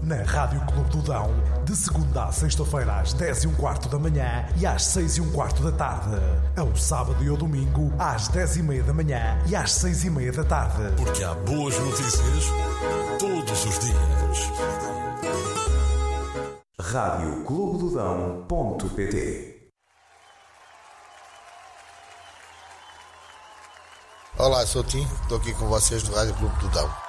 na Rádio Clube do Dão, de segunda à sexta-feira às 10h15 da manhã e às 6h15 da tarde. Ao sábado e ao domingo às 10h30 da manhã e às 6h30 da tarde. Porque há boas notícias todos os dias. Rádio Clube do Dão.pt. Olá, sou o Tim, estou aqui com vocês do Rádio Clube do Dão.